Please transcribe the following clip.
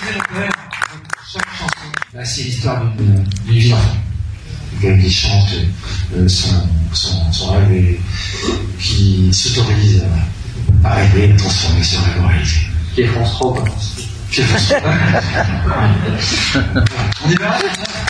chaque chanson, bah, c'est l'histoire d'une vie d'enfant. Qui chante son rêve et qui s'autorise à rêver, à transformer ce rêve en réalité. Qui est France 3, quoi. On y va?